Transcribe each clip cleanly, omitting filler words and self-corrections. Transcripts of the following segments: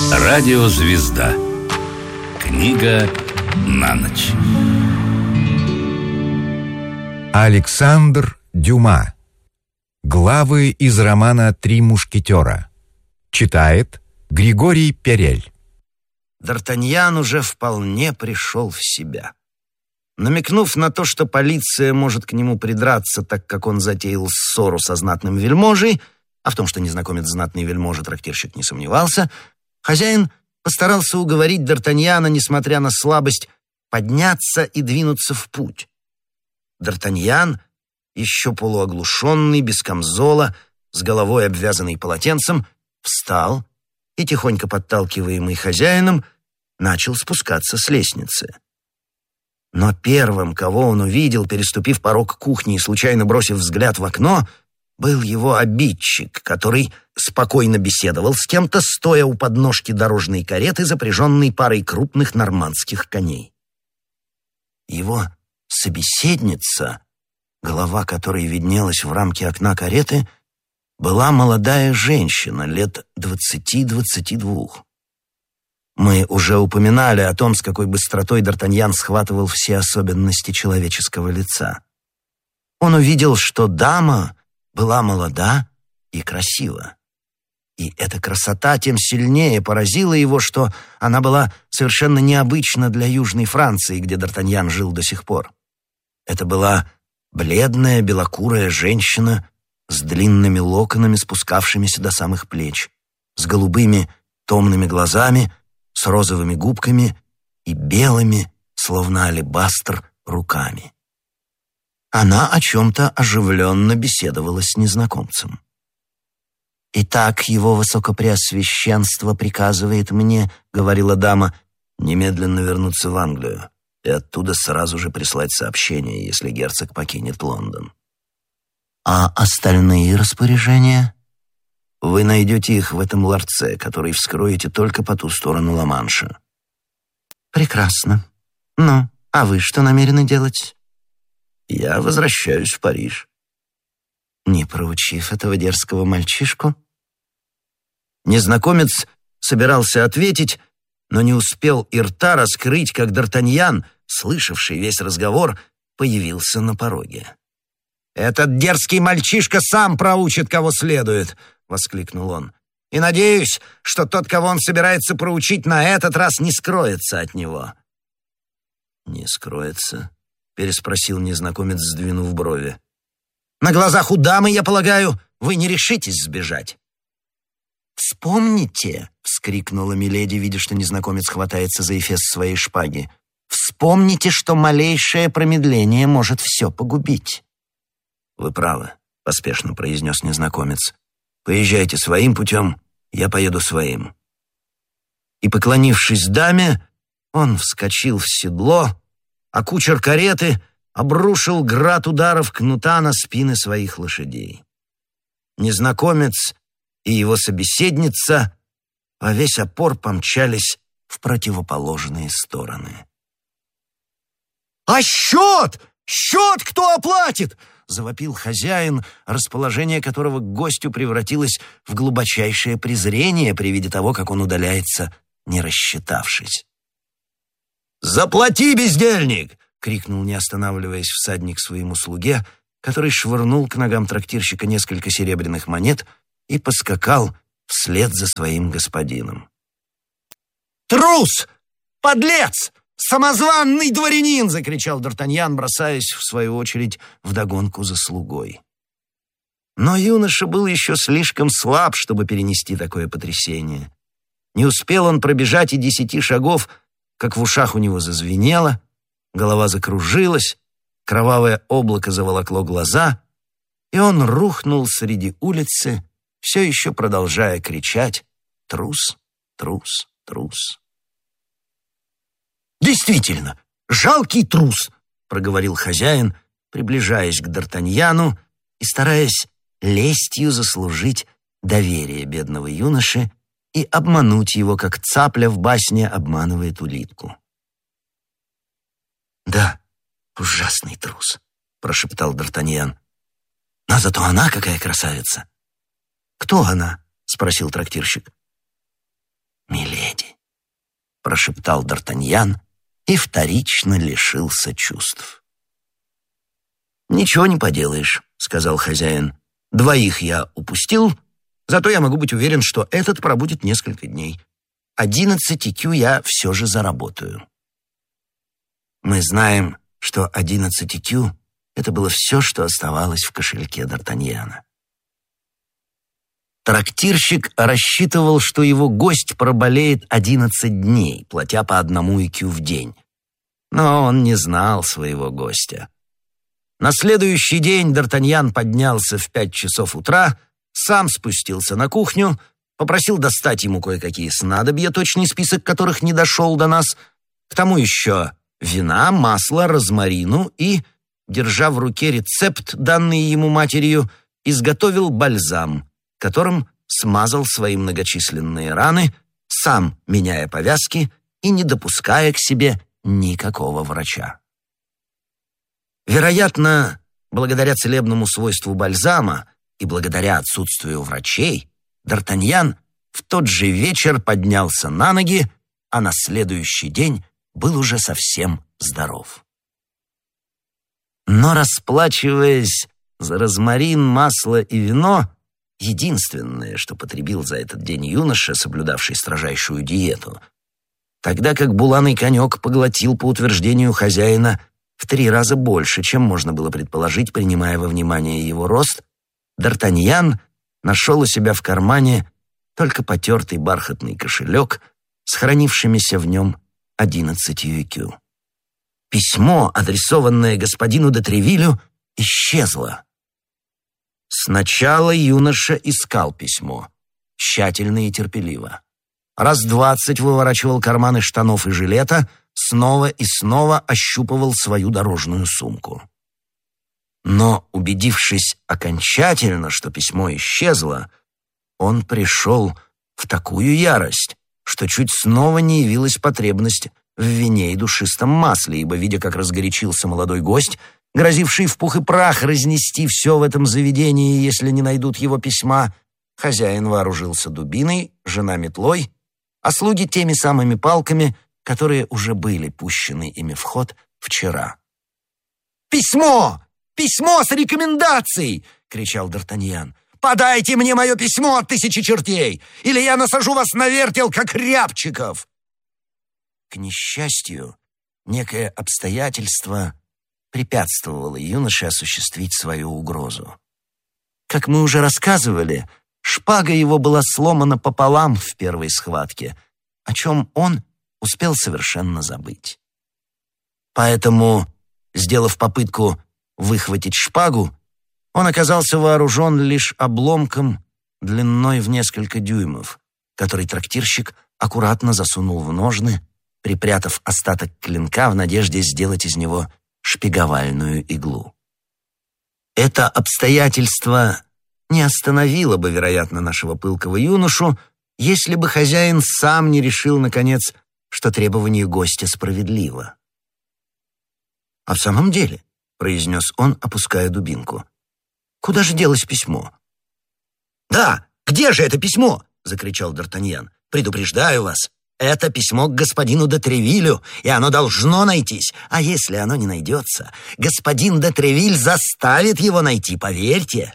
Радиозвезда. Книга на ночь. Александр Дюма. Главы из романа «Три мушкетера». Читает Григорий Перель. Д'Артаньян уже вполне пришел в себя. Намекнув на то, что полиция может к нему придраться, так как он затеял ссору со знатным вельможей, а в том, что незнакомец знатный вельможа, трактирщик не сомневался, хозяин постарался уговорить Д'Артаньяна, несмотря на слабость, подняться и двинуться в путь. Д'Артаньян, еще полуоглушенный, без камзола, с головой обвязанный полотенцем, встал и, тихонько подталкиваемый хозяином, начал спускаться с лестницы. Но первым, кого он увидел, переступив порог кухни и случайно бросив взгляд в окно, был его обидчик, который спокойно беседовал с кем-то, стоя у подножки дорожной кареты, запряженной парой крупных нормандских коней. Его собеседница, голова которой виднелась в рамке окна кареты, была молодая женщина лет 20-22. Мы уже упоминали о том, с какой быстротой Д'Артаньян схватывал все особенности человеческого лица. Он увидел, что дама была молода и красива. И эта красота тем сильнее поразила его, что она была совершенно необычна для Южной Франции, где Д'Артаньян жил до сих пор. Это была бледная белокурая женщина с длинными локонами, спускавшимися до самых плеч, с голубыми томными глазами, с розовыми губками и белыми, словно алебастр, руками. Она о чем-то оживленно беседовала с незнакомцем. «Итак, его высокопреосвященство приказывает мне, — говорила дама, — немедленно вернуться в Англию и оттуда сразу же прислать сообщение, если герцог покинет Лондон. А остальные распоряжения? Вы найдете их в этом ларце, который вскроете только по ту сторону Ла-Манша». «Прекрасно. Ну, а вы что намерены делать?» «Я возвращаюсь в Париж». «Не проучив этого дерзкого мальчишку?» Незнакомец собирался ответить, но не успел и рта раскрыть, как Д'Артаньян, слышавший весь разговор, появился на пороге. «Этот дерзкий мальчишка сам проучит, кого следует!» — воскликнул он. «И надеюсь, что тот, кого он собирается проучить, на этот раз не скроется от него». «Не скроется?» — переспросил незнакомец, сдвинув брови. «На глазах у дамы, я полагаю, вы не решитесь сбежать». «Вспомните!» — вскрикнула миледи, видя, что незнакомец хватается за эфес своей шпаги. «Вспомните, что малейшее промедление может все погубить». «Вы правы», — поспешно произнес незнакомец. «Поезжайте своим путем, я поеду своим». И, поклонившись даме, он вскочил в седло, а кучер кареты обрушил град ударов кнута на спины своих лошадей. Незнакомец и его собеседница во весь опор помчались в противоположные стороны. «А счет! Счет кто оплатит?» — завопил хозяин, расположение которого к гостю превратилось в глубочайшее презрение при виде того, как он удаляется, не рассчитавшись. «Заплати, бездельник!» — крикнул, не останавливаясь, всадник своему слуге, который швырнул к ногам трактирщика несколько серебряных монет и поскакал вслед за своим господином. «Трус! Подлец! Самозванный дворянин!» — закричал Д'Артаньян, бросаясь, в свою очередь, вдогонку за слугой. Но юноша был еще слишком слаб, чтобы перенести такое потрясение. Не успел он пробежать и 10 шагов, как в ушах у него зазвенело, голова закружилась, кровавое облако заволокло глаза, и он рухнул среди улицы, все еще продолжая кричать «Трус, трус, трус». «Действительно, жалкий трус!» — проговорил хозяин, приближаясь к Д'Артаньяну и стараясь лестью заслужить доверие бедного юноши и обмануть его, как цапля в басне обманывает улитку. «Да, ужасный трус», — прошептал Д'Артаньян. «Но зато она какая красавица!» «Кто она?» — спросил трактирщик. «Миледи», — прошептал Д'Артаньян и вторично лишился чувств. «Ничего не поделаешь», — сказал хозяин. «Двоих я упустил, зато я могу быть уверен, что этот пробудет несколько дней. 11 икю я все же заработаю». Мы знаем, что 11 икю — это было все, что оставалось в кошельке Д'Артаньяна. Трактирщик рассчитывал, что его гость проболеет 11 дней, платя по 1 икю в день. Но он не знал своего гостя. На следующий день Д'Артаньян поднялся в 5 часов утра, сам спустился на кухню, попросил достать ему кое-какие снадобья, точный список которых не дошел до нас, к тому еще вина, масла, розмарину и, держа в руке рецепт, данный ему матерью, изготовил бальзам, которым смазал свои многочисленные раны, сам меняя повязки и не допуская к себе никакого врача. Вероятно, благодаря целебному свойству бальзама и благодаря отсутствию врачей, Д'Артаньян в тот же вечер поднялся на ноги, а на следующий день был уже совсем здоров. Но, расплачиваясь за розмарин, масло и вино, единственное, что потребил за этот день юноша, соблюдавший строжайшую диету, тогда как буланый конек поглотил, по утверждению хозяина, в 3 раза больше, чем можно было предположить, принимая во внимание его рост, Д'Артаньян нашел у себя в кармане только потертый бархатный кошелек с хранившимися в нем 11 икю. Письмо, адресованное господину де Тревилю, исчезло. Сначала юноша искал письмо, тщательно и терпеливо. Раз 20 выворачивал карманы штанов и жилета, снова и снова ощупывал свою дорожную сумку. Но, убедившись окончательно, что письмо исчезло, он пришел в такую ярость, что чуть снова не явилась потребность в вине и душистом масле, ибо, видя, как разгорячился молодой гость, грозивший в пух и прах разнести все в этом заведении, если не найдут его письма, хозяин вооружился дубиной, жена метлой, а слуги теми самыми палками, которые уже были пущены ими в ход вчера. «Письмо! Письмо с рекомендацией!» — кричал Д'Артаньян. «Подайте мне мое письмо от 1000 чертей, или я насажу вас на вертел, как рябчиков!» К несчастью, некое обстоятельство препятствовало юноше осуществить свою угрозу. Как мы уже рассказывали, шпага его была сломана пополам в первой схватке, о чем он успел совершенно забыть. Поэтому, сделав попытку выхватить шпагу, он оказался вооружен лишь обломком длиной в несколько дюймов, который трактирщик аккуратно засунул в ножны, припрятав остаток клинка в надежде сделать из него шпиговальную иглу. Это обстоятельство не остановило бы, вероятно, нашего пылкого юношу, если бы хозяин сам не решил, наконец, что требование гостя справедливо. «А в самом деле», — произнес он, опуская дубинку, — «куда же делось письмо?» «Да, где же это письмо?» — закричал Д'Артаньян. «Предупреждаю вас, это письмо к господину де Тревилю, и оно должно найтись. А если оно не найдется, господин де Тревиль заставит его найти, поверьте».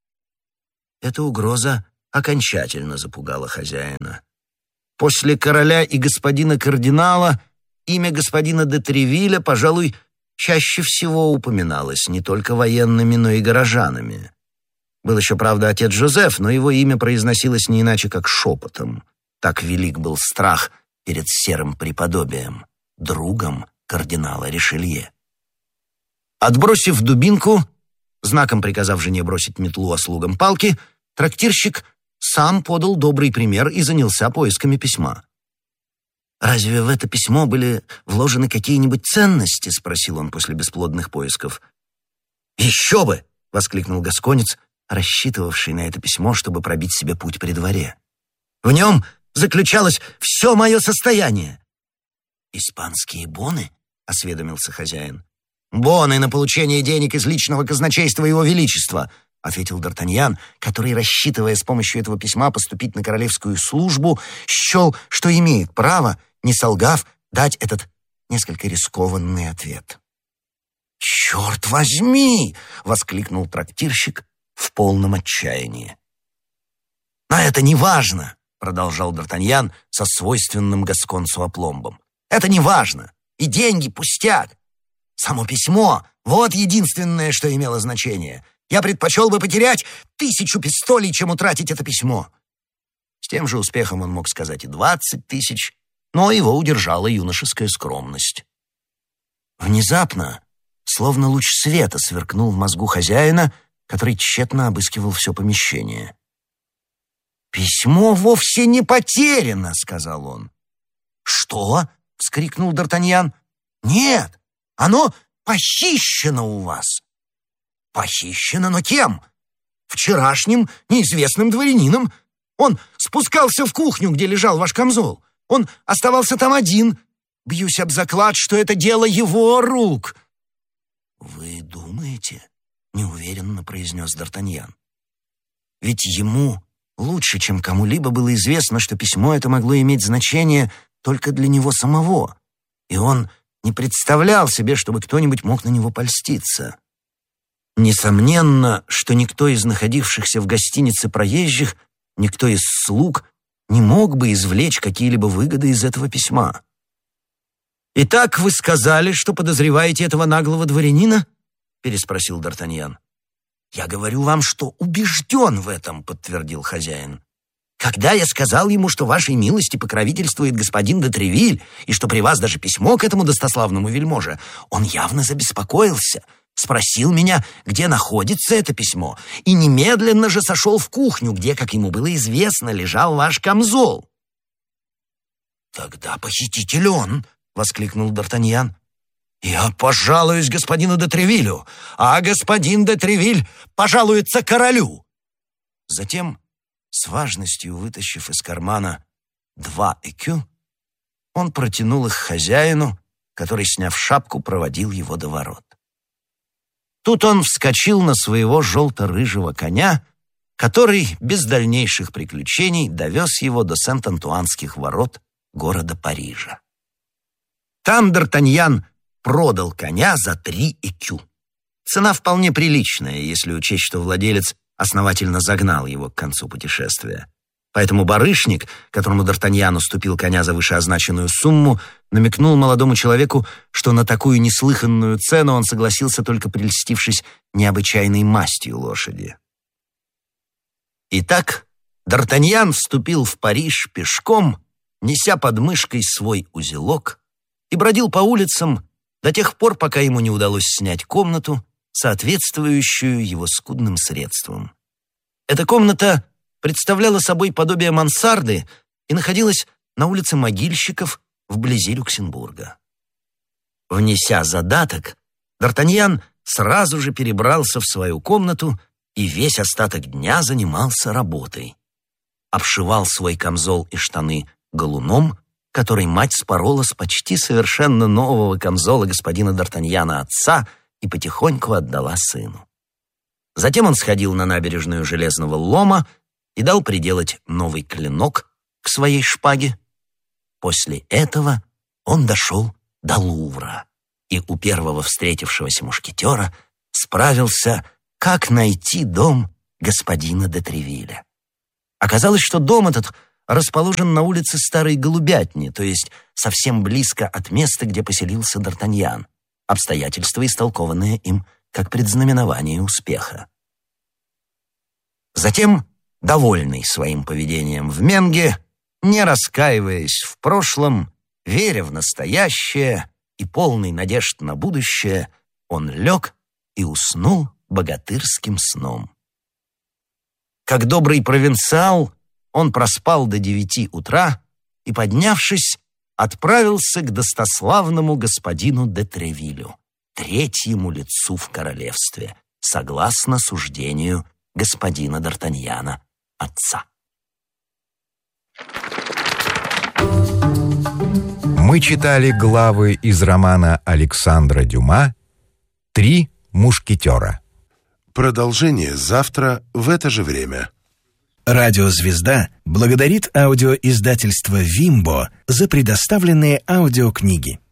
Эта угроза окончательно запугала хозяина. После короля и господина кардинала имя господина де Тревиля, пожалуй, чаще всего упоминалось не только военными, но и горожанами. Был еще, правда, отец Жозеф, но его имя произносилось не иначе, как шепотом. Так велик был страх перед серым преподобием, другом кардинала Ришелье. Отбросив дубинку, знаком приказав жене бросить метлу, а слугам палки, трактирщик сам подал добрый пример и занялся поисками письма. «Разве в это письмо были вложены какие-нибудь ценности?» — спросил он после бесплодных поисков. «Еще бы!» — воскликнул гасконец, рассчитывавший на это письмо, чтобы пробить себе путь при дворе. «В нем заключалось все мое состояние». «Испанские боны?» — осведомился хозяин. «Боны на получение денег из личного казначейства Его Величества», — ответил Д'Артаньян, который, рассчитывая с помощью этого письма поступить на королевскую службу, счел, что имеет право, не солгав, дать этот несколько рискованный ответ. «Черт возьми!» — воскликнул трактирщик в полном отчаянии. «Но это не важно!» — продолжал Д'Артаньян со свойственным гасконцу опломбом. «Это не важно! И деньги — пустяк! Само письмо — вот единственное, что имело значение. Я предпочел бы потерять 1000 пистолей, чем утратить это письмо». С тем же успехом он мог сказать и 20 000, но его удержала юношеская скромность. Внезапно, словно луч света, сверкнул в мозгу хозяина, который тщетно обыскивал все помещение. «Письмо вовсе не потеряно», — сказал он. «Что?» — вскрикнул Д'Артаньян. «Нет, оно похищено у вас». «Похищено? Но кем?» «Вчерашним неизвестным дворянином. Он спускался в кухню, где лежал ваш камзол. Он оставался там один. Бьюсь об заклад, что это дело его рук». «Вы думаете?» — неуверенно произнес Д'Артаньян. «Ведь ему лучше, чем кому-либо, было известно, что письмо это могло иметь значение только для него самого, и он не представлял себе, чтобы кто-нибудь мог на него польститься. Несомненно, что никто из находившихся в гостинице проезжих, никто из слуг не мог бы извлечь какие-либо выгоды из этого письма. «Итак, вы сказали, что подозреваете этого наглого дворянина?» — переспросил Д'Артаньян. «Я говорю вам, что убежден в этом», — подтвердил хозяин. «Когда я сказал ему, что вашей милости покровительствует господин де Тревиль, и что при вас даже письмо к этому достославному вельможе, он явно забеспокоился, спросил меня, где находится это письмо, и немедленно же сошел в кухню, где, как ему было известно, лежал ваш камзол». «Тогда похититель он», — воскликнул Д'Артаньян. «Я пожалуюсь господину де Тревилю, а господин де Тревиль пожалуется королю». Затем, с важностью вытащив из кармана 2 écus, он протянул их хозяину, который, сняв шапку, проводил его до ворот. Тут он вскочил на своего желто-рыжего коня, который без дальнейших приключений довез его до Сент-Антуанских ворот города Парижа. Там Д'Артаньян продал коня за 3 écus. Цена вполне приличная, если учесть, что владелец основательно загнал его к концу путешествия. Поэтому барышник, которому Д'Артаньян уступил коня за вышеозначенную сумму, намекнул молодому человеку, что на такую неслыханную цену он согласился, только прельстившись необычайной мастью лошади. Итак, Д'Артаньян вступил в Париж пешком, неся под мышкой свой узелок, и бродил по улицам до тех пор, пока ему не удалось снять комнату, соответствующую его скудным средствам. Эта комната представляла собой подобие мансарды и находилась на улице Могильщиков вблизи Люксембурга. Внеся задаток, Д'Артаньян сразу же перебрался в свою комнату и весь остаток дня занимался работой. Обшивал свой камзол и штаны галуном, который мать спорола с почти совершенно нового камзола господина Д'Артаньяна отца и потихоньку отдала сыну. Затем он сходил на набережную Железного лома и дал приделать новый клинок к своей шпаге. После этого он дошел до Лувра и у первого встретившегося мушкетера справился, как найти дом господина де Тревиля. Оказалось, что дом этот расположен на улице Старой Голубятни, то есть совсем близко от места, где поселился Д'Артаньян, обстоятельства, истолкованные им как предзнаменование успеха. Затем, довольный своим поведением в Менге, не раскаиваясь в прошлом, веря в настоящее и полный надежд на будущее, он лег и уснул богатырским сном. Как добрый провинциал, он проспал до 9 утра и, поднявшись, отправился к достославному господину де Тревилю, 3-му лицу в королевстве, согласно суждению господина Д'Артаньяна, отца. Мы читали главы из романа Александра Дюма «3 мушкетера». Продолжение завтра в это же время. Радиозвезда благодарит аудиоиздательство «Вимбо» за предоставленные аудиокниги.